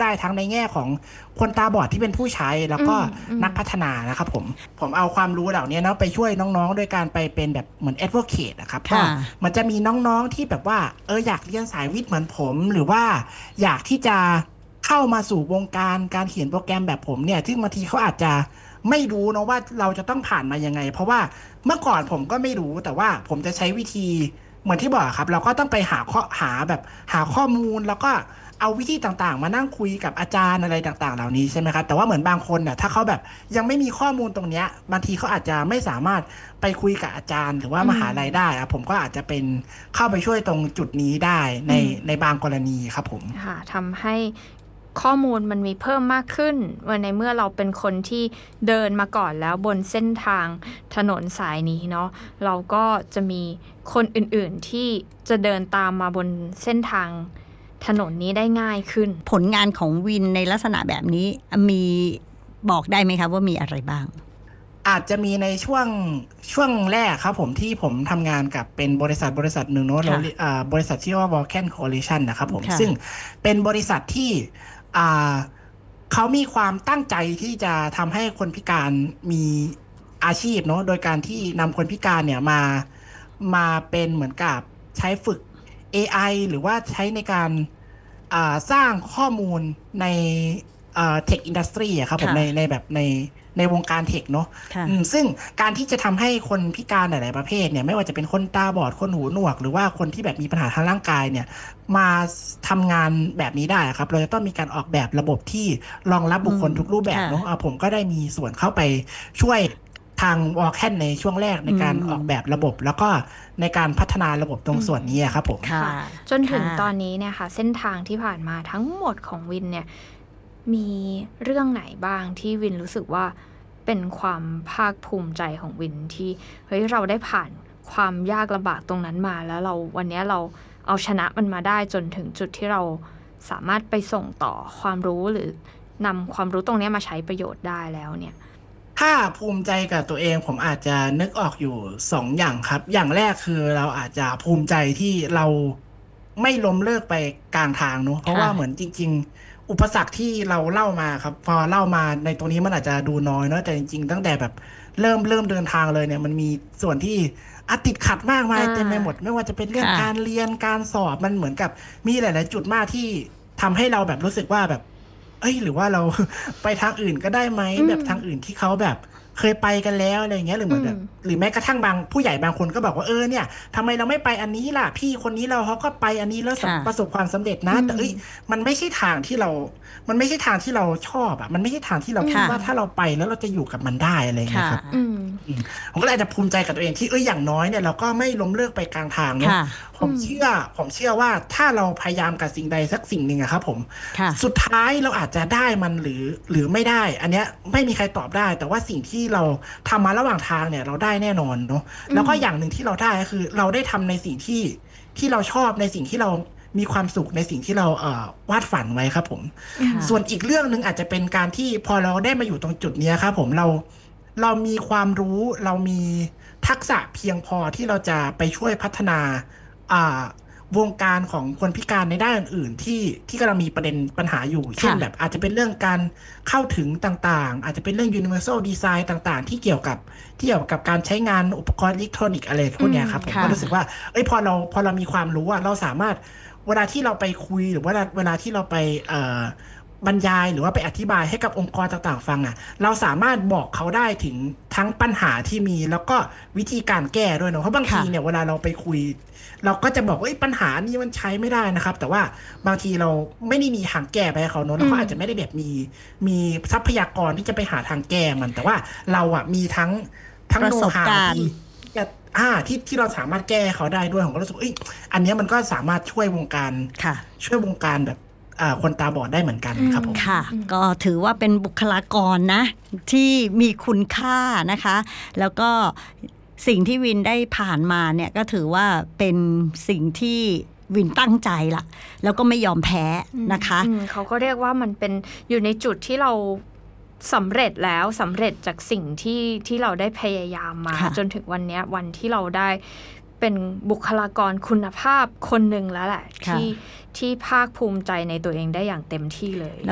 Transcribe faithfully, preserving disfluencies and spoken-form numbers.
ได้ทั้งในแง่ของคนตาบอดที่เป็นผู้ใช้แล้วก็นักพัฒนานะครับผมผมเอาความรู้เหล่านี้เนาะไปช่วยน้องๆโดยการไปเป็นแบบเหมือน advocate นะครับก็มันจะมีน้องๆที่แบบว่าเอออยากเรียนสายวิทย์เหมือนผมหรือว่าอยากที่จะเข้ามาสู่วงการการเขียนโปรแกรมแบบผมเนี่ยซึ่งบางทีเขาอาจจะไม่รู้นะว่าเราจะต้องผ่านมายังไงเพราะว่าเมื่อก่อนผมก็ไม่รู้แต่ว่าผมจะใช้วิธีเหมือนที่บอกครับเราก็ต้องไปหาข้อหาแบบหาข้อมูลแล้วก็เอาวิธีต่างๆมานั่งคุยกับอาจารย์อะไรต่างๆเหล่านี้ใช่ไหมครับแต่ว่าเหมือนบางคนเนี่ยถ้าเขาแบบยังไม่มีข้อมูลตรงเนี้ยบางทีเขาอาจจะไม่สามารถไปคุยกับอาจารย์หรือว่ามหาลัยได้อะผมก็อาจจะเป็นเข้าไปช่วยตรงจุดนี้ได้ในในบางกรณีครับผมค่ะทำให้ข้อมูลมันมีเพิ่มมากขึ้นวันในเมื่อเราเป็นคนที่เดินมาก่อนแล้วบนเส้นทางถนนสายนี้เนาะเราก็จะมีคนอื่นๆที่จะเดินตามมาบนเส้นทางถนนนี้ได้ง่ายขึ้นผลงานของวินในลักษณะแบบนี้มีบอกได้ไหมคะว่ามีอะไรบ้างอาจจะมีในช่วงช่วงแรกครับผมที่ผมทำงานกับเป็นบริษัทบริษัทหนึ่งเนาะเราบริษัทชื่อว่า Vulcan Coalition นะครับผมซึ่งเป็นบริษัทที่เขามีความตั้งใจที่จะทำให้คนพิการมีอาชีพเนาะโดยการที่นำคนพิการเนี่ยมามาเป็นเหมือนกับใช้ฝึก เอ ไอ หรือว่าใช้ในการสร้างข้อมูลในเทคอินดัสทรีอะครับผมในในแบบในในวงการเทคเนาะซึ่งการที่จะทำให้คนพิการหลายๆประเภทเนี่ยไม่ว่าจะเป็นคนตาบอดคนหูหนวกหรือว่าคนที่แบบมีปัญหาทางร่างกายเนี่ยมาทำงานแบบนี้ได้ครับเราจะต้องมีการออกแบบระบบที่รองรับบุคคลทุกรูปแบบเนาะผมก็ได้มีส่วนเข้าไปช่วยทางวอลแคนในช่วงแรกในการออกแบบระบบแล้วก็ในการพัฒนาระบบตรงส่วนนี้ครับผมจนถึงตอนนี้เนี่ยค่ะเส้นทางที่ผ่านมาทั้งหมดของวินเนี่ยมีเรื่องไหนบ้างที่วินรู้สึกว่าเป็นความภาคภูมิใจของวินที่เฮ้ยเราได้ผ่านความยากลำบากตรงนั้นมาแล้วเราวันนี้เราเอาชนะมันมาได้จนถึงจุดที่เราสามารถไปส่งต่อความรู้หรือนำความรู้ตรงนี้มาใช้ประโยชน์ได้แล้วเนี่ยถ้าภูมิใจกับตัวเองผมอาจจะนึกออกอยู่สองอย่างครับอย่างแรกคือเราอาจจะภูมิใจที่เราไม่ล้มเลิกไปกลางทางเนอะเพราะว่าเหมือนจริงๆอุปสรรคที่เราเล่ามาครับพอเล่ามาในตรงนี้มันอาจจะดูน้อยเนอะแต่จริงๆตั้งแต่แบบเริ่มเริ่มเดินทางเลยเนี่ยมันมีส่วนที่อาติดขัดมากมายเต็มไปหมดไม่ว่าจะเป็นเรื่องการเรียนการสอบมันเหมือนกับมีหลายๆจุดมากที่ทำให้เราแบบรู้สึกว่าแบบเอ้ยหรือว่าเราไปทางอื่นก็ได้ไหมแบบทางอื่นที่เขาแบบเคยไปกันแล้วอะไรเงี้ยหรือเหมือนแบบหรือแม้กระทั่งบางผู้ใหญ่บางคนก็บอกว่าเออเนี่ยทำไมเราไม่ไปอันนี้ล่ะพี่คนนี้เราเขาก็ไปอันนี้แล้วประสบความสำเร็จนะแต่เอ้ยมันไม่ใช่ทางที่เรามันไม่ใช่ทางที่เราชอบอ่ะมันไม่ใช่ทางที่เราคิดว่าถ้าเราไปแล้วเราจะอยู่กับมันได้อะไรเงี้ยครับผมก็เลยจะภูมิใจกับตัวเองที่เอ้ยอย่างน้อยเนี่ยเราก็ไม่ล้มเลิกไปกลางทางเนาะผมเชื่อผมเชื่อว่าถ้าเราพยายามกับสิ่งใดสักสิ่งหนึ่งอะครับผมสุดท้ายเราอาจจะได้มันหรือหรือไม่ได้อันเนี้ยไม่มีใครตอบได้แต่ว่าสิ่งที่เราทำมาระหว่างทางเนี่ยเราได้แน่นอนเนาะแล้วก็อย่างหนึ่งที่เราได้ก็คือเราได้ทำในสิ่งที่ที่เราชอบในสิ่งที่เรามีความสุขในสิ่งที่เราเอ่อวาดฝันไว้ครับผมส่วนอีกเรื่องนึงอาจจะเป็นการที่พอเราได้มาอยู่ตรงจุดนี้ครับผมเราเรามีความรู้เรามีทักษะเพียงพอที่เราจะไปช่วยพัฒนาอ่าวงการของคนพิการในด้านอื่นๆที่ที่กำลังมีประเด็นปัญหาอยู่เช่นแบบอาจจะเป็นเรื่องการเข้าถึงต่างๆอาจจะเป็นเรื่อง universal design ต่างๆที่เกี่ยวกับที่เกี่ยวกับการใช้งานอุปกรณ์อิเล็กทรอนิกส์อะไรพวกนี้ครับผมก็รู้สึกว่าเอ้ยพอเราพอเรามีความรู้อะเราสามารถเวลาที่เราไปคุยหรือว่าเวลาที่เราไปเอ่อบรรยายหรือว่าไปอธิบายให้กับองค์กรต่างๆฟังอ่ะเราสามารถบอกเขาได้ถึงทั้งปัญหาที่มีแล้วก็วิธีการแก้ด้วยเนาะเพราะบางทีเนี่ยเวลาเราไปคุยเราก็จะบอกว่าปัญหานี้มันใช้ไม่ได้นะครับแต่ว่าบางทีเราไม่ได้มีทางแก้ไปให้เขาเนาะแล้วเขาอาจจะไม่ได้แบบมีมีทรัพยากรที่จะไปหาทางแก้มันแต่ว่าเราอ่ะมีทั้งทั้งโน้ตฮาวที่อ่าที่ที่เราสามารถแก้เขาได้ด้วยผมก็รู้สึกเอ้ยอันนี้มันก็สามารถช่วยวงการช่วยวงการแบบคนตาบอดได้เหมือนกันครับผมค่ะก็ถือว่าเป็นบุคลากรนะที่มีคุณค่านะคะแล้วก็สิ่งที่วินได้ผ่านมาเนี่ยก็ถือว่าเป็นสิ่งที่วินตั้งใจละแล้วก็ไม่ยอมแพ้นะคะเขาก็เรียกว่ามันเป็นอยู่ในจุดที่เราสำเร็จแล้วสำเร็จจากสิ่งที่ที่เราได้พยายามมาจนถึงวันนี้วันที่เราได้เป็นบุคลากรคุณภาพคนหนึ่งแล้วแหละที่ที่ภาคภูมิใจในตัวเองได้อย่างเต็มที่เลย